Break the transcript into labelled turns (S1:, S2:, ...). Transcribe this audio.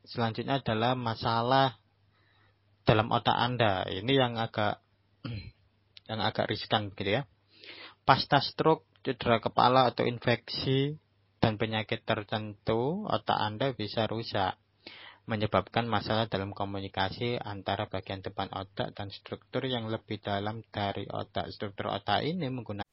S1: selanjutnya adalah masalah dalam otak Anda. Ini yang agak riskan begitu ya. Pasca stroke, cedera kepala atau infeksi dan penyakit tertentu, otak Anda bisa rusak, menyebabkan masalah dalam komunikasi antara bagian depan otak dan struktur yang lebih dalam dari otak. Struktur otak ini menggunakan